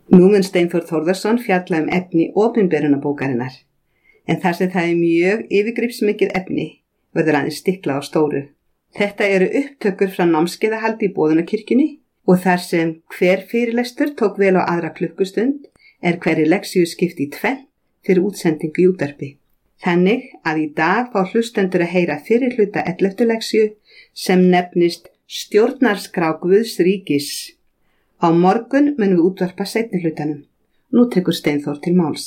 Nú mun Steinþór Þórðarson fjalla efni opinberunarbókarinnar, en þar sem það mjög yfirgripsmikið efni verður aðeins stiklað á stóru. Þetta eru upptökur frá námskeiðahaldi í Boðunarkirkjunni og þar sem hver fyrirlestur tók vel á aðra klukkustund hverri leksíu skipt í tvennt fyrir útsendingu í útvarpi. Þannig að í dag fá hlustendur að heyra fyrri hluta 11. leksíu sem nefnist Stjórnarskrá Guðs ríkis. Á morgun munum við útvarpa seinni hlutanum. Nú tekur Steinþór til máls.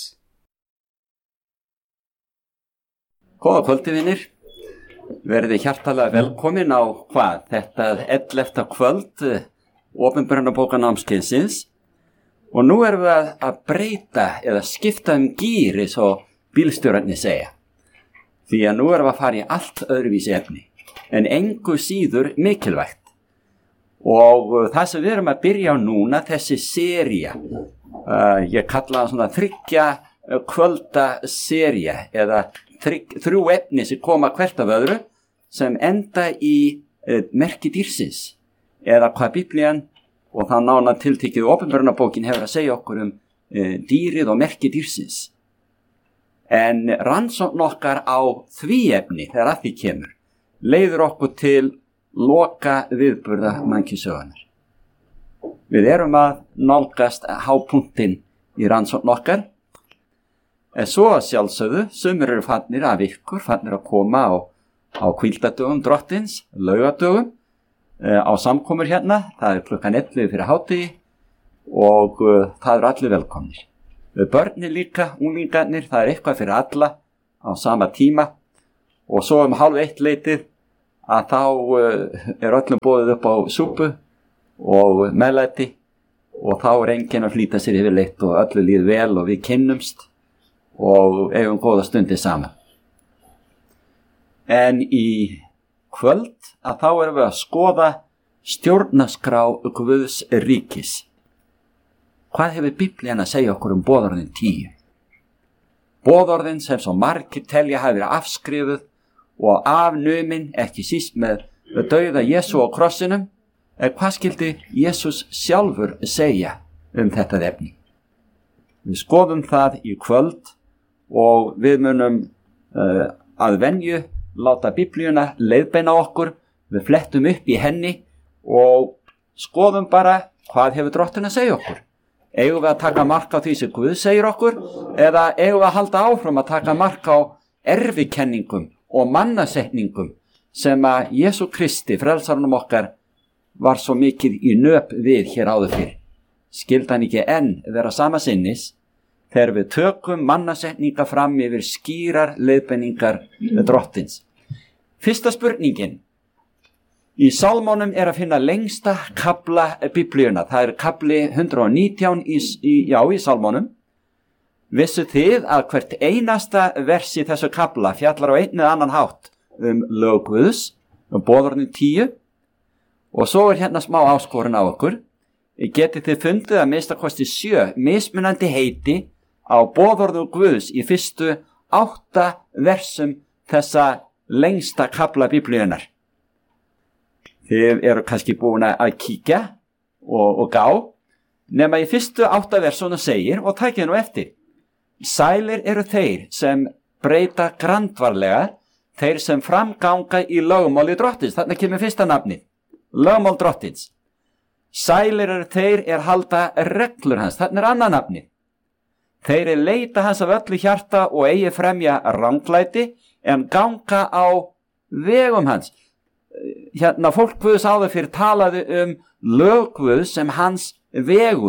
Góða kvöldi, vinir. Verið hjartalega velkomin á þetta 11. kvöld opinberunarbókanámskeiðsins. Og nú erum við að breyta eða skipta gír eins og bílstjórarnir segja. Því að nú erum við að fara í allt öðruvísi efni, en engu síður mikilvægt. Og það sem við erum að byrja á núna, þessi sería, ég kalla það svona 3 kvölda sería eða 3 efni sem koma hvert af öðru sem enda í merki dýrsins eða hvað Biblían og það nánar tiltekið opinberunarbókin hefur að segja okkur dýrið og merki dýrsins. En rannsókn okkar á því efni þegar að því kemur leiður okkur til loka viðburða mannkynssögunnar. Við erum að nálgast hápunktinn í rannsókn okkar. En svo að sjálfsögðu, sumir eru fannir af ykkur, fannir að koma á hvíldardögum drottins, laugadögum, á samkomur hérna. Það klukkan 11 fyrir hádegi og það eru allir velkomnir. Börnir líka, unglingarnir, það eitthvað fyrir alla á sama tíma. Og svo 12:30 leitið að þá öllum boðið upp á súpu og meðlæti og þá enginn að flýta sér yfirleitt og öllu líð vel og við kynnumst og eigum góða stundir saman. En í kvöld að þá erum við að skoða stjórnarskrá Guðs ríkis. Hvað hefur Biblían að segja okkur boðorðin 10? Boðorðin sem svo margir telja hafi verið afskrifuð og afnumin, ekki síst með dauða Jesú á krossinum, hvað skildi Jesús sjálfur segja þetta efni? Við skoðum það í kvöld og við munum að venju láta Biblíuna leiðbeina okkur, við flettum upp í henni og skoðum bara hvað hefur Drottinn að segja okkur. Eigum við að taka mark á því sem Guð segir okkur eða eigum við að halda áfram að taka mark á erfikenningum og mannasetningum sem að Jesú Kristi, frelsarunum okkar, var svo mikið í nöp við hér áður fyrr. Skildi hann ekki enn vera sama sinnis þegar við tökum mannasetninga fram yfir skýrar leiðbeiningar drottins. Fyrsta spurningin. Í Sálmónum að finna lengsta kafla Biblíuna. Það kafli 119 í Sálmónum. Vissu þið að hvert einasta vers í þessu kafla fjallar á einn eða annan hátt lög Guðs, boðorðin 10 og svo hérna smá áskorun á okkur. Getið þið fundið að minnstakosti 7 mismunandi heiti á boðorðu Guðs í fyrstu 8 versum þessa lengsta kafla Biblíunar. Þið eru kannski búin að kíkja og gá, nema í fyrstu 8 versunum segir, og takið nú eftir: Sælir eru þeir sem breyta grandvarlega, þeir sem framganga í lögmáli drottins. Þarna kemur fyrsta nafnið, lögmál drottins. Sælir eru þeir halda reglur hans. Þarna annað nafnið. Þeir leita hans af öllu hjarta og eigi fremja ranglæti en ganga á vegum hans. Hérna fólk Guðs áður fyrir talaði lög Guðs sem hans vegu.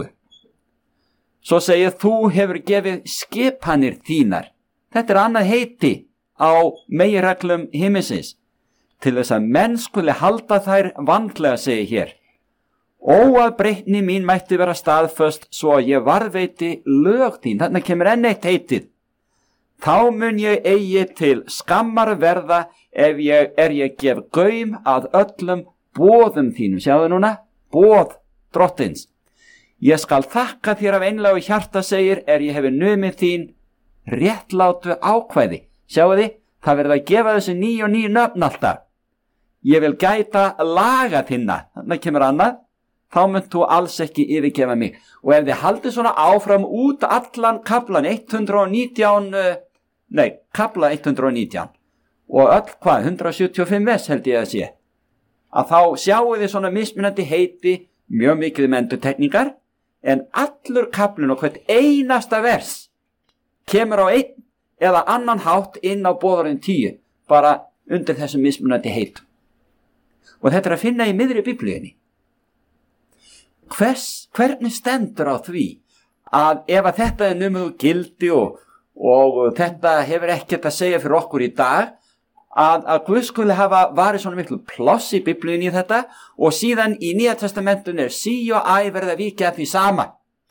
Svo segir þú hefur gefið skipanir þínar. Þetta annað heiti á meginreglum himinsins. Til þess að menn skuli halda þær vandlega, segir hér. Óafbreytni mín mætti vera staðföst svo að ég varðveiti lög þín. Þarna kemur enn eitt heitið. Þá mun ég eigi til skammar verða ef ég gef gaum að öllum boðum þínum. Sjáðu núna, boð drottins. Ég skal þakka þér af einlægu hjarta, segir, ég hefi numið þín réttlátu ákvæði. Sjáu þið, það verður að gefa þessu ný og ný nöfn alltaf. Ég vil gæta laga þinna. Þannig kemur annað. þá munt þú alls ekki yfirgefa mig. Og ef þið haldið svona áfram út allan kaflan 119, kafla 119 og öll 175 vers held ég að sé, að þá sjáu þið svona mismunandi heiti, mjög mikið endurtekningar, en allur kaflinn og hvert einasta vers kemur á einn eða annan hátt inn á boðorðin 10, bara undir þessum mismunandi heitum. Og þetta að finna í miðri Biblíunni. Hvernig stendur á því að ef að þetta numið gildi og þetta hefur ekkert að segja fyrir okkur í dag, að Guð skuli hafa varið svona miklu pláss í Biblíunni í þetta, og síðan í Nýja testamentinu sí og æ verða að víkja því sama?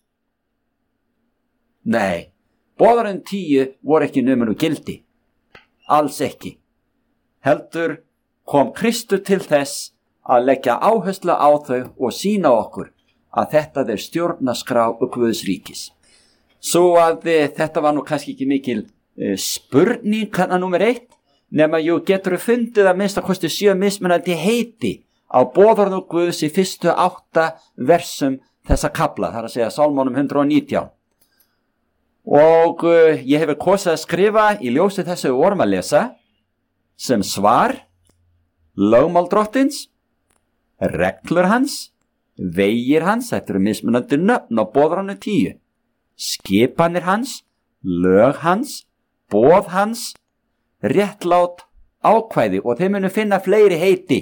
Nei, boðorðin 10 voru ekki numið gildi. Alls ekki. Heldur kom Kristur til þess að leggja áherslu á þau og sýna okkur að þetta stjórnarskrá Guðs ríkis. Svo að þetta var nú kannski ekki mikil spurning kannar númer 1, nema getur fundið að minnst að kosti 7 mismunandi heiti á boðorðum Guðs í fyrstu 8 versum þessa kafla, þar að segja Sálmónum 119. Og ég hefur kosið að skrifa í ljósi þessu vorum að lesa sem svar, lögmál drottins, reglur hans, vegir hans, þetta eru mismunandi nöfn á boðorðinu 10, skipanir hans, lög hans, boð hans, réttlát ákvæði, og þeir munu finna fleiri heiti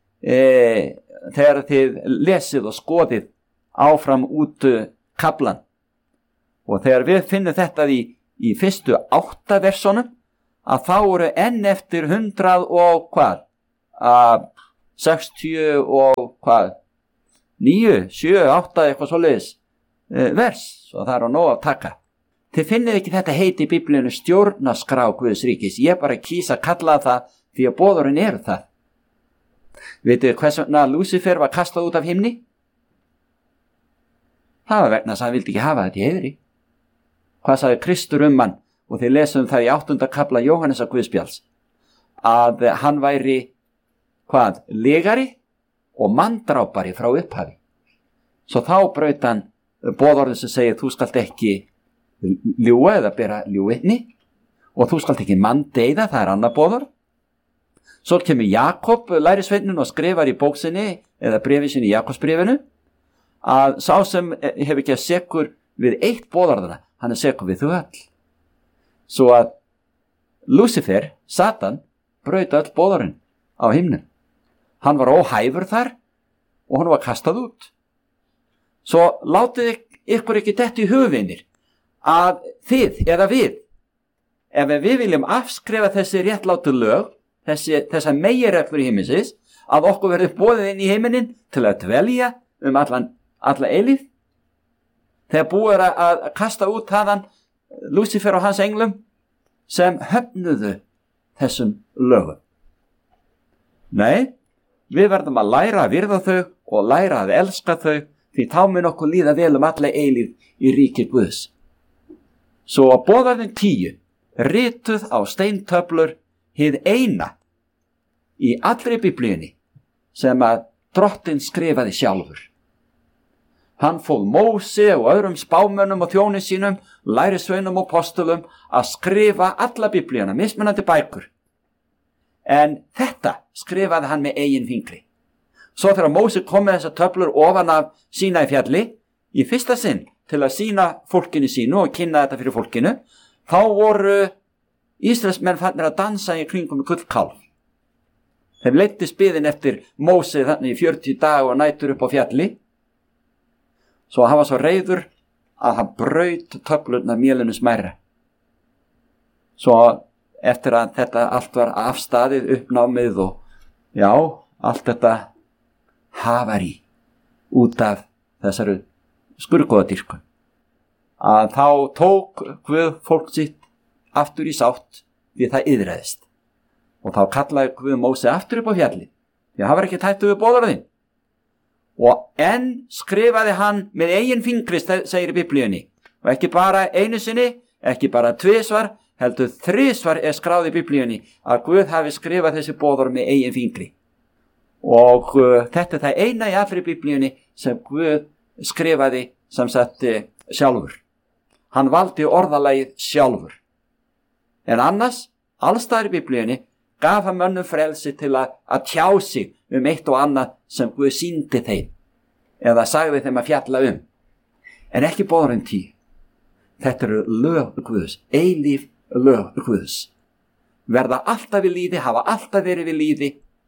þegar þið lesið og skoðið áfram út kaflan. Og þegar við finnum þetta í fyrstu 8 versunum, að þá eru enn eftir 100 og 60 og 9, 7, 8 eitthvað svoleiðis vers, og það er nóg að taka. Þið finnið ekki þetta heiti í Biblíunni stjórnarskrá Guðs ríkis. Ég bara kýsa að kalla það því að boðorðin eru það. Vitið hvers vegna Lúsifer var kastað út af himni? Það var vegna þess að hann vildi ekki hafa þetta í heiðri. Hvað sagði Kristur hann? Og þið lesum það í 8. kafla Jóhannesar Guðspjalls, að hann væri legari og manndrápari frá upphafi. Svo þá braut hann boðorðin sem segir þú skalt ekki ljúga eða bera ljúgvitni, og þú skalt ekki manndeyða, það er annað boðorð. Svo kemur Jakob lærisveinninn og skrifar í bóksinni eða bréfi sinni í Jakobsbréfinu að sá sem hefur ekki að sekur við eitt boðorðana, hann er sekur við þau öll. Svo að Lúsifer, Satan, braut öll boðorðin á himnum. Hann var óhæfur þar og hann var kastað út. Svo látið ykkur ekki þetta í hugvinir að þið eða við, ef við viljum afskrifa þessi réttlátu lög, þessa meginreglur í himinsins, að okkur verður boðið inn í heiminin til að dvelja alla eilífð, þegar búið er að kasta út þaðan Lúsifer og hans englum sem höfnuðu þessum lögum. Nei, við verðum að læra að virða þau og læra að elska þau, því þá mun okkur líða vel alla eilífð í ríki Guðs. Svo að boðorðin 10, rituð á steintöflur, hið eina í allri Biblíunni sem að drottinn skrifaði sjálfur. Hann fól Móse og öðrum spámönnum og þjóni sínum, lærisveinum og postulum að skrifa alla Biblíuna, mismunandi bækur. En þetta skrifaði hann með eigin fingri. Svo þegar Móse kom með þessar töflur ofan af Sínaí fjalli, í fyrsta sinn til að sýna fólkinu sínu og kynna þetta fyrir fólkinu, þá voru Ísraelsmenn fannir að dansa í kringum með gullkálf. Þeim leiddist biðin eftir Móse þannig í 40 daga og nætur upp á fjalli. Svo hann var svo reiður að hann braut töflurnar mélinu smærra. Svo eftir að þetta allt var afstaðið, uppnámið og allt þetta hafari út af þessari skurðgoðadýrkun, að þá tók Guð fólk sitt aftur í sátt því það iðraðist, og þá kallaði Guð Móse aftur upp á fjalli því hann var ekki tættu við boðorðin, og enn skrifaði hann með eigin fingri, segir í Biblíunni, og ekki bara einu sinni, ekki bara 2 svar, heldur 3 svar er skráð í Biblíunni að Guð hafi skrifað þessi boðorð með eigin fingri. Og þetta er það eina í allri Biblíunni sem Guð skrifaði sem sagt sjálfur. Hann valdi orðalagið sjálfur. En annars, allstaðar í Biblíunni, gaf hann mönnum frelsi til að tjá sig eitt og annað sem Guð sýndi þeim eða sagði þeim að fjalla En ekki boðorðin 10. Þetta eru lög Guðs, eilíf lög Guðs. Verða alltaf við líði, hafa alltaf verið við líði.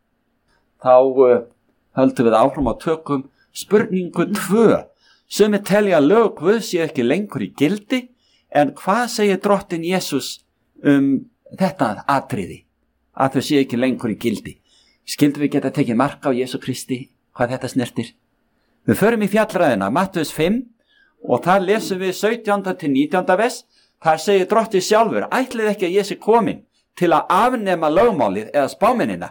Þá höldum við áfram og tökum spurningu 2. Sumir telja að lög Guðs sé ekki lengur í gildi, en hvað segir drottinn Jesús þetta atriði? Að þau sé ekki lengur í gildi. Skildum við geta tekið mark á Jesú Kristi, hvað þetta snertir? Við förum í fjallræðina, Mattheus 5, og þar lesum við 17. til 19. vers. Þar segir drottinn sjálfur, ætlið ekki að ég sé komin til að afnema lögmálið eða spámennina.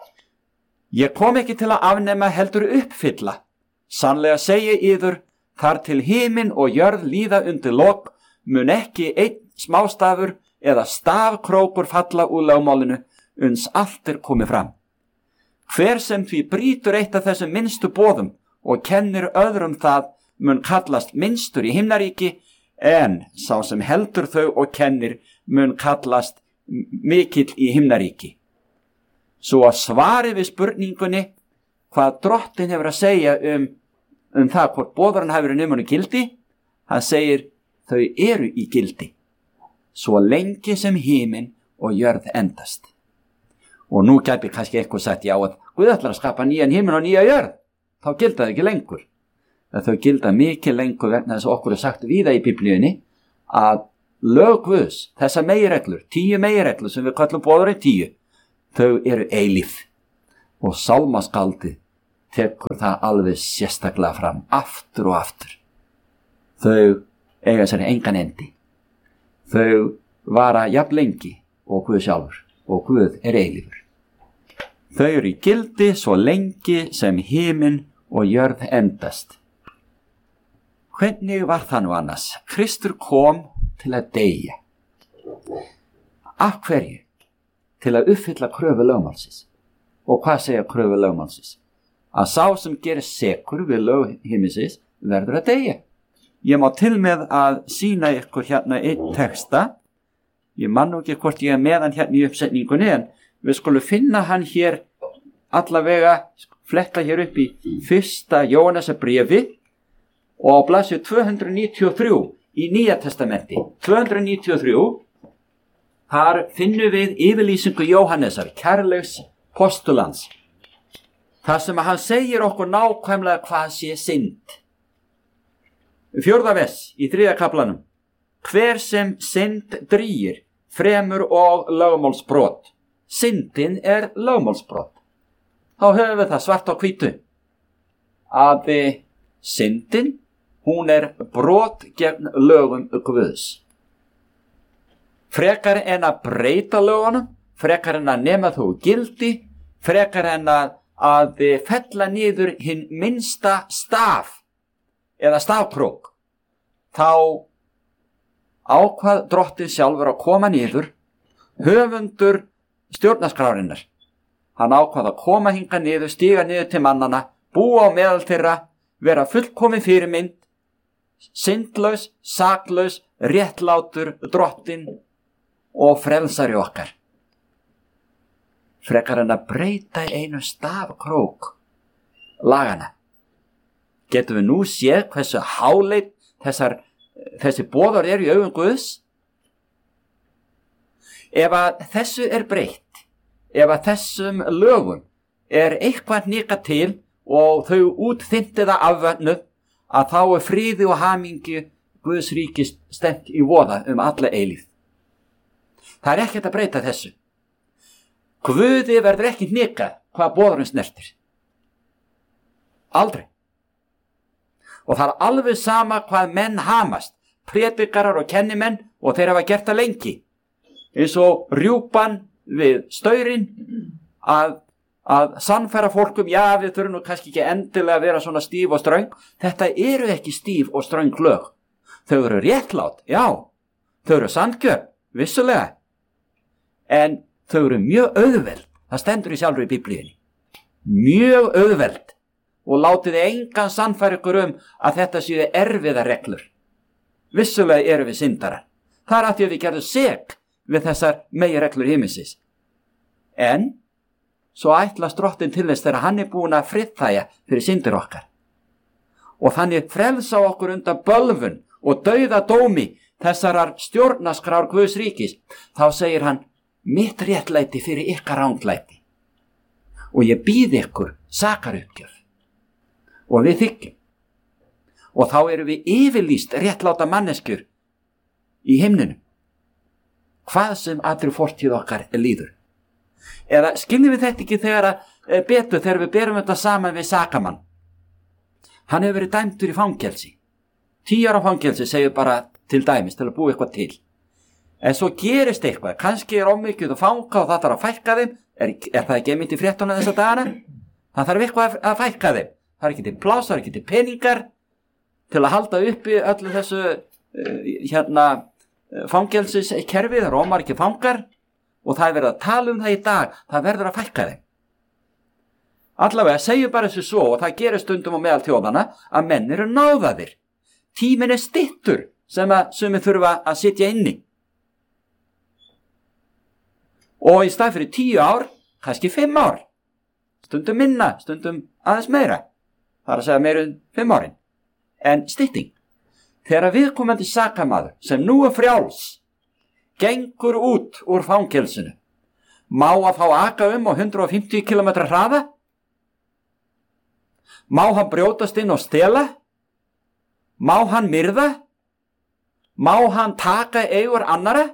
Ég kom ekki til að afnema heldur uppfylla. Sannlega segi yður, þar til himinn og jörð líða undir lok, mun ekki einn smástafur eða stafkrókur falla úr lögmálinu, uns allt komið fram. Hver sem því brýtur eitt af þessum minnstu boðum og kennir öðrum það, mun kallast minnstur í himnaríki, en sá sem heldur þau og kennir mun kallast mikill í himnaríki. Svo að svari við spurningunni hvað drottinn hefur að segja það hvort boðarinn hefur verið gildi, hann segir þau eru í gildi, svo lengi sem himinn og jörð endast. Og nú gæti kannski eitthvað sagt, já, að Guð ætlar að skapa nýjan himinn og nýja jörð, þá gilda það ekki lengur. En þau gilda mikið lengur vegna þess að okkur er sagt víða í Biblíunni að lög Guðs, þessar meginreglur, 10 meginreglur sem við kallum boðorðin 10, þau eru eilíf. Og sálmaskaldið tekur það alveg sérstaklega fram, aftur og aftur. Þau eiga sér engan endi. Þau vara jafn lengi og Guð sjálfur, og Guð er eilífur. Þau eru í gildi svo lengi sem himinn og jörð endast. Hvernig var það nú annars? Kristur kom til að deyja. Af hverju? Til að uppfylla kröfu lögmálsins. Og hvað segja kröfu lögmálsins? Að sá sem gerir sekur við lög himminsins verður að deyja. Ég má til með að sýna ykkur hérna einn texta. Ég man nú ekki hvort ég er með hann hérna í uppsetningunni, en við skulum finna hann hér allavega, fletta hér upp í 1. Jóhannesarbréfi og á blaðsíðu 293 í Nýja testamenti. 293, þar finnum við yfirlýsingu Jóhannesar, kærleiks postulans. Það sem að hann segir okkur nákvæmlega hvað sé synd. 4. vers í 3. kaflanum. Hver sem synd drýgir, fremur og lögmálsbrot. Syndin er lögmálsbrot. Þá höfum við það svart á hvítu. Að syndin, hún er brot gegn lögum Guðs. Frekar en að breyta lögunum, frekar en að nema þó gildi, frekar en að fella niður hinn minnsta staf eða stafkrók, þá ákvað drottinn sjálfur að koma niður, höfundur stjórnarskrárinnar. Hann ákvað að koma hingað niður, stíga niður til mannana, búa á meðal þeirra, vera fullkomin fyrirmynd, syndlaus, saklaus, réttlátur drottinn og frelsari okkar. Frekar en að breyta einu stafkrók lagana. Getum við nú séð hversu háleit þessi boðorð eru í augum Guðs? Ef að þessu er breytt, ef að þessum lögum er eitthvað hnikað til og þau útþynntir það afvönnuð, að þá er friði og hamingju Guðs ríki stefnt í voða alla eilífð. Það er ekkert að breyta þessu. Guði verður ekki hnikað hvað boðorðin snertir. Aldrei. Og það er alveg sama hvað menn hamast, prédikarar og kennimenn, og þeir hafa gert það lengi. Eins og rjúpan við staurinn að sannfæra fólkum, já, við þurfum nú kannski ekki endilega að vera svona stíf og ströng. Þetta eru ekki stíf og ströng lög. Þau eru réttlát, já. Þau eru sanngjörn, vissulega. En þau eru mjög auðveld. Það stendur í sjálfur í Biblíunni. Mjög auðveld og látið engan sannfæra ykkur að þetta séu erfiða reglur. Vissulega eru við syndarar. Það af því að við gerðum sek við þessar meginreglur himinsins. En svo ætlast Drottinn til þess þegar hann búinn að friðþægja fyrir syndir okkar. Og þannig frelsa okkur undan bölvun og dauða dómi þessarar stjórnarskrár Guðs ríkis. Þá segir hann, mitt réttlæti fyrir ykkar ranglæti. Og ég býð ykkur sakaruppgjöf. Og við þykjum. Og þá erum við yfirlýst réttláta manneskjur í himninum. Hvað sem allri fortíð okkar líður. Eða skiljum við þetta ekki þegar við berum þetta saman við sakamann. Hann hefur verið dæmdur í fangelsi. 10 ára fangelsi segir bara til dæmis til að búa eitthvað til. En svo gerist eitthvað, kannski ómikið að fanga og það þarf að fækka þeim. Er það ekki einmitt í fréttunum þessa dagana? Það þarf eitthvað að fækka þeim. Það er ekki til pláss, það er ekki til peningar til að halda uppi öllu þessu fangelsiskerfi, það rómar ekki fangar og það er verið að tala það í dag, það verður að fækka þeim. Allavega segjum bara þessu svo og það gerir stundum á meðal þjóðana að menn eru náðaðir. Tíminn er styttur sem við þurfa að sitja inni. Og í stað fyrir 10 ár, kannski 5 ár. Stundum minna, stundum aðeins meira. Það er að segja meira 5 árin. En stytting. Þegar viðkomandi sakamaður sem nú er frjáls gengur út úr fangelsinu, má að fá aka á 150 km hraða? Má hann brjótast inn og stela? Má hann myrða? Má hann taka eigur annara?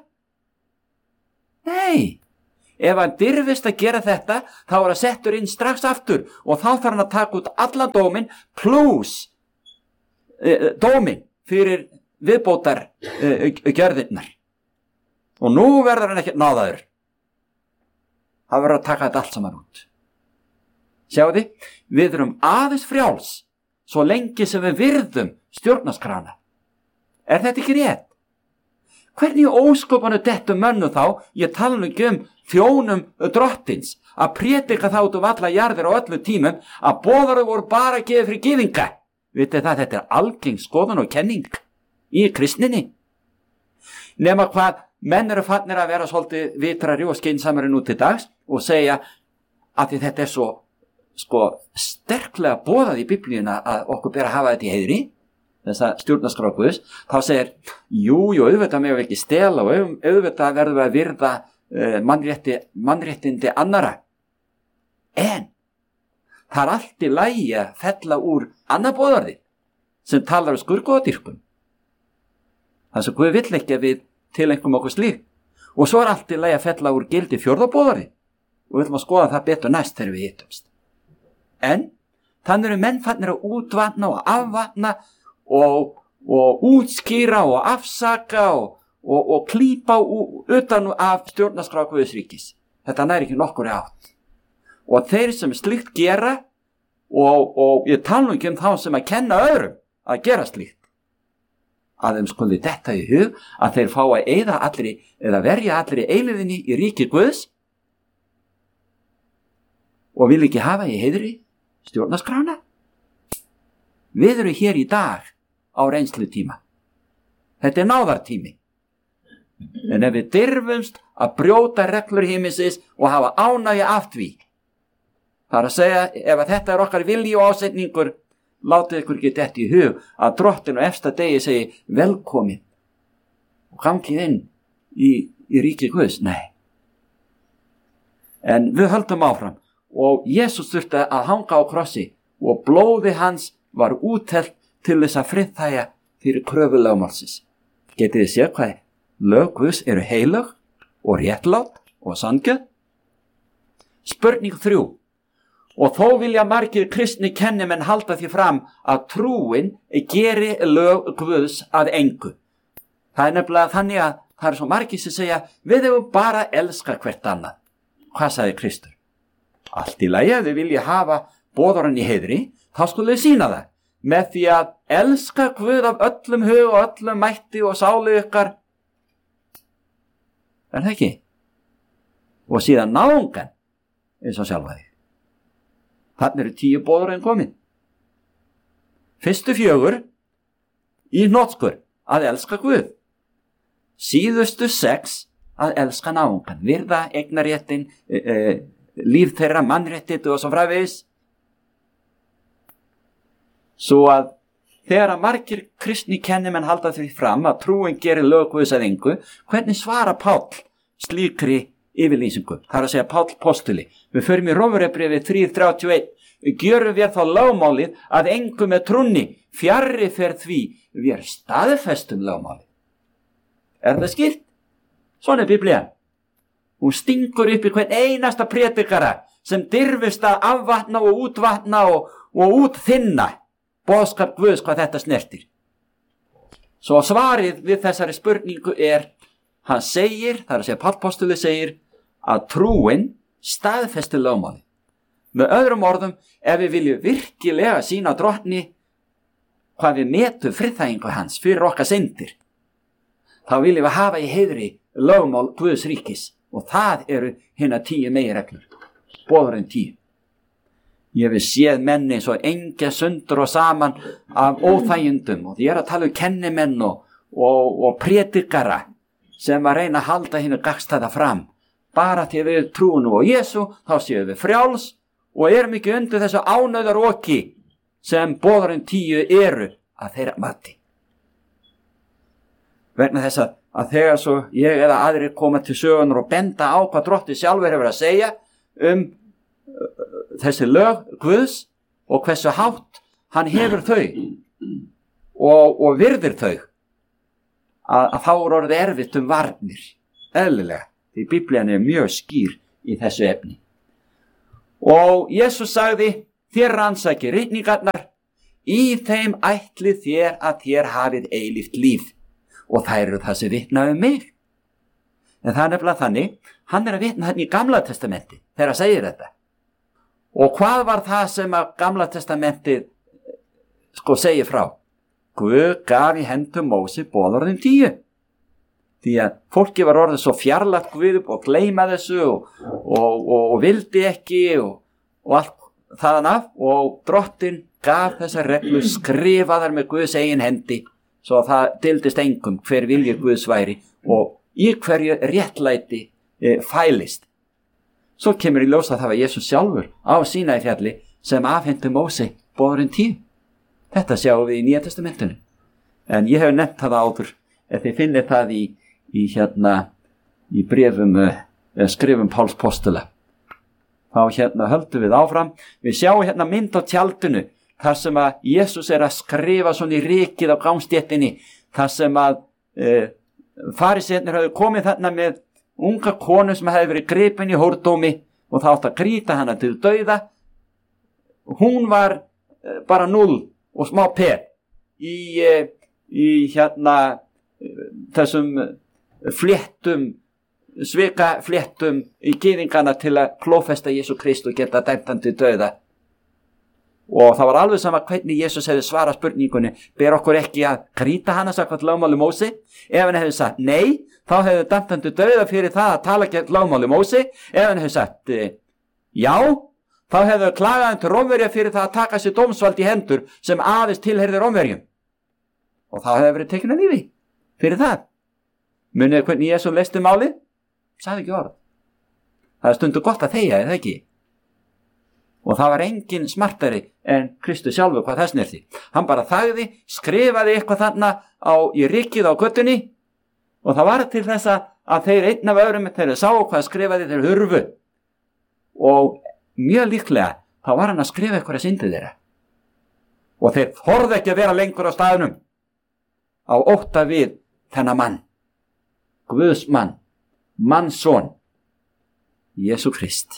Nei. Ef hann dirfist að gera þetta, þá er hann settur inn strax aftur og þá þarf hann að taka út allan dóminn plus dóminn fyrir viðbótar gjörðirnar. Og nú verður hann ekki náðaður. Það verður að taka þetta allt saman út. Sjáðu, við erum aðeins frjáls svo lengi sem við virðum stjórnarskrana. Er þetta ekki rétt? Hvernig óskopanu dettur mönnu þá, ég tala nú ekki þjónum drottins, að prédika þá út alla jarðir á öllum tímum, að boðarar voru bara að gefa fyrir gyðinga. Vitið það, þetta er algeng skoðun og kenning í kristninni. Nema hvað, menn eru fannir að vera svolítið vitrari og skynsamari nú til dags og segja að þetta er svo sterklega boðað í Biblíuna að okkur ber að hafa þetta í heiðri, þessa stjórnarskrá Guðs, þá segir, jú, auðvitað megum við ekki stela og auðvitað verðum við að virða mannréttindi annara. En það er allt í lagi að fella úr annað boðorði sem talar skurðgoðadýrkun. Það sem Guð vill ekki að við tilengum okkur slíkt. Og svo er allt í lagi að fella úr gildi 4. boðorði og við ætlum að skoða það betur næst þegar við hittumst. En þannig eru menn fannir að útvatna og afvatna og útskýra og afsaka og klípa utan af stjórnarskrá Guðs ríkis. Þetta nær ekki nokkur átt. Og þeir sem slíkt gera og ég tala nú ekki þá sem að kenna öðrum að gera slíkt, að þeim skuli detta í hug að þeir fá að eyða allri eða verja allri eilífðinni í ríki Guðs og vil ekki hafa í heiðri stjórnarskrána. Við erum hér í dag á reynslutíma. Þetta er náðartími. En ef við dirfumst að brjóta reglur himinsins og hafa ánægju af því, það er að segja, ef að þetta er okkar vilji og ásetningur, látið ykkur ekki detta í hug að Drottinn á efsta degi segi velkomin og gangið inn í ríki Guðs. Nei. En við höldum áfram og Jesús þurfti að hanga á krossi og blóði hans var úthellt til þess að friðþægja fyrir kröfu lögmálsins. Getið þið séð hvað lög Guðs eru heilög og réttlát og sanngjörn? Spurning 3. Og þó vilja margir kristni kennimenn halda því fram að trúin geri lög Guðs að engu. Það er nefnilega þannig að það er svo margir sem segja við hefum bara elska hvert annað. Hvað sagði Kristur? Allt í lagi að þið vilja hafa boðarann í heiðri, þá skulle þið sína það með því að elska Guð af öllum hug og öllum mætti og sálu ykkar. Er það ekki? Og síðan náungan eins og sjálfa þig. Þannig eru 10 boðorðin komin. Fyrstu 4 í hnotskur að elska Guð. Síðustu 6 að elska náungan, virða eignarréttin, líf þeirra, mannréttindi og svo framvegis. Svo að þegar að margir kristni kennimenn halda því fram að trúin gerir lög Guðs að engu, hvernig svara Páll slíkri yfirlýsingu? Það er að segja Páll postuli. Við förum í Rómverjabréfið 3:31. Gjörum við þá lögmálið að engu með trúnni, fjarri fer því við staðfestum lögmálið. Er það skýrt? Svona er Biblían. Hún stingur upp í hvern einasta prédikara sem dirfist að afvatna og útvatna og útþynna boðskap Guðs hvað þetta snertir. Svo svarið við þessari spurningu hann segir, það er að segja Páll postuli segir, að trúin staðfesti lögmálið. Með öðrum orðum, ef við viljum virkilega sýna drottni hvað við metum friðþægingu hans fyrir okkar syndir, þá viljum við hafa í heiðri lögmál Guðs ríkis og það eru hinar 10 meginreglur, boðorðin 10. Ég hef séð menni svo engja sundur og saman af óþægindum og ég að tala kennimenn og prédikara sem að reyna að halda hinu gagnstæða fram. Bara því við trúum nú á Jesú, þá séum við frjáls og erum ekki undir þessu ánauðaroki sem boðorðin 10 eru að þeirra mati. Vegna þess að þegar svo ég eða aðrir koma til sögunar og benda á hvað Drottinn sjálfur hefur að segja þessi lög Guðs og hversu hátt hann hefur þau og virðir þau, að þá orðið erfitt varnir, eðlilega, því Biblían er mjög skýr í þessu efni. Og Jesús sagði, þér rannsakið ritningarnar, í þeim ætlið þér að þér hafið eilíft líf og þær eru það sem vitna mig. En það er nefnilega þannig, hann er að vitna þannig í Gamla testamenti þegar hann segir þetta. Og hvað var það sem að Gamla testamentið segir frá? Guð gaf í hendur Móse boðorðin 10. Því að fólki var orðið svo fjarlægt Guð og gleyma þessu og vildi ekki og allt þaðan af, og Drottinn gaf þessar reglur skrifaðar með Guðs eigin hendi svo að það dildist engum hver vilji Guðs væri og í hverju réttlæti fælist. Svo kemur í ljós að það var Jesús sjálfur á Sínaífjalli sem afhenti Móse boðorðin 10. Þetta sjáum við í Nýja testamentinu. En ég hef nefnt það áður, ef þið finnið það í bréfum skrifum Páls postula. Þá höldum við áfram. Við sjáum mynd á tjaldinu þar sem að Jesús er að skrifa svona í rykið á gangstéttinni, þar sem að fariseinir hafði komið þarna með unga konu sem hefði verið gripin í hórdómi og það átti að grýta hana til dauða. Hún var bara 0 og smá per í þessum fléttum, svika fléttum í gyðingana til að klófesta Jesú Krist og geta dæmt hann til dauða. Og það var alveg sama hvernig Jesús hefði svarað spurningunni, ber okkur ekki að grýta hana samkvæmt lögmáli Móse? Ef hann hefði sagt nei, þá hefði dæmt hann til dauða fyrir það að tala gegn lögmáli Móse. Ef hann hefði sagt já, þá hefði klagað hann til Rómverja fyrir það að taka sér dómsvald í hendur sem aðeins tilheyrði Rómverjum. Og þá hefði verið tekin að lífi fyrir það. Munið hvernig Jesús leysti málið? Sagði ekki orð. Það er stundu gott að þegja, eða ekki? Og það var engin smartari en Kristus sjálfur hvað það snerti. Hann bara þagði, skrifaði eitthvað þarna í rykið á göttunni og það var til þess að þeir einn af öðrum þegar þeir sáu hvað skrifaði þeir hurfu. Og mjög líklega þá var hann að skrifa eitthvað að syndið þeirra. Og þeir þorðu ekki að vera lengur á staðnum á ótta við þennan mann. Guðs mann, mannsson, Jesú Krist.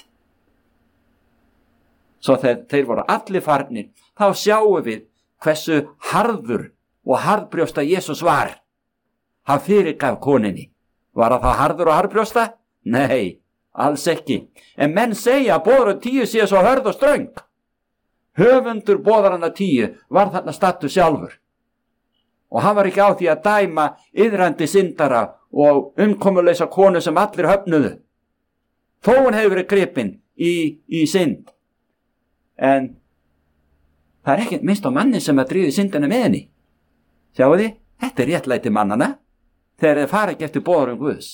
Svo þeir voru allir farnir, þá sjáum við hversu harður og harðbrjósta Jesús var. Hann fyrirgaf koninni. Var það harður og harðbrjósta? Nei, alls ekki. En menn segja að boðorðin 10 sé svo hörð og ströng. Höfundur boðorðanna 10 var þarna stattur sjálfur. Og hann var ekki á því að dæma iðrandi syndara og umkomuleysa konu sem allir höfnuðu. Þó hann hefur verið gripinn í synd. En Það er ekki minnst á manni sem að dríði syndina með henni. Sjáu þið, þetta er réttlæti mannana þegar þeir fara ekki eftir boðorðum Guðs.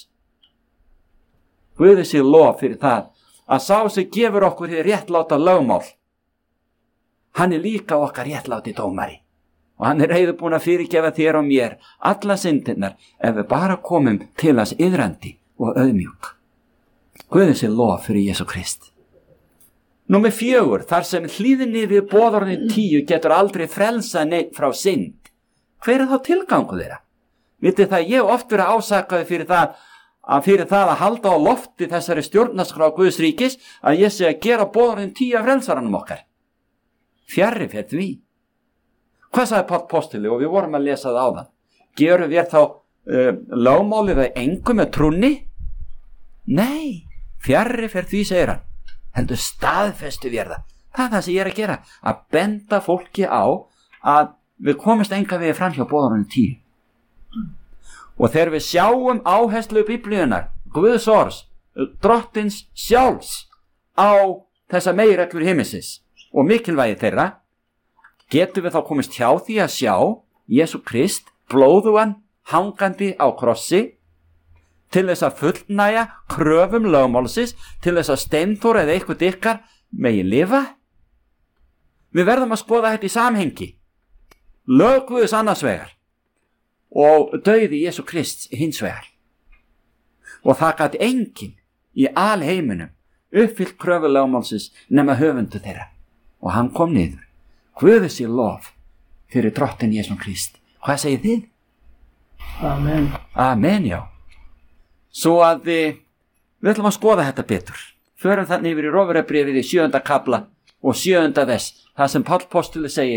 Guði sé lof fyrir það að sá sem gefur okkur hið réttláta lögmál. Hann er líka okkar réttláti dómari og hann er reiðubúinn að fyrirgefa þér og mér alla syndirnar ef við bara komum til hans iðrandi og auðmjúk. Guði sé lof fyrir Jesú Krist. Númer 4, þar sem hlýðni við boðorðin 10 getur aldrei frelsa neitt frá synd. Hver er þá tilgangu þeirra? Vitið það, ég oft verið ásakaði fyrir það að halda á lofti þessari stjórnarskrá Guðs ríkis að ég sé að gera boðorðin 10 af frelsaranum okkar. Fjarri fyrir því. Hvað sagði Páll postuli og við vorum að lesa það áðan? Gerum við þá lögmálið að engu með trúnni? Nei, fjarri fyrir því segir hann. Heldur staðfestu við það. Það er það sem ég er að gera, að benda fólki á að við komumst enga við fram hjá boðorðinu 10. Og þegar við sjáum áherslu Biblíunnar, Guðs orðs, drottins sjálfs á þessa meginreglur himinsins og mikilvægi þeirra, getum við þá komist hjá því að sjá Jesú Krist blóðugan hangandi á krossi til þess að fullnæja kröfum lögmálsins, til þess að Steinþór eða eitthvað ykkar megi lifa. Við verðum að skoða þetta í samhengi. Lög Guðs annars vegar og dauði Jesú Krist hins vegar. Og það gat enginn í alheiminum uppfyllt kröfu lögmálsins nema höfundu þeirra. Og hann kom niður. Guði sé lof fyrir drottin Jesú Krist. Hvað segir þið? Amen. Amen, já. Svo að við ætlum að skoða þetta betur. Förum þannig yfir í Rómverjabréfið í 7. kafla og 7. vers, það sem Páll postuli segir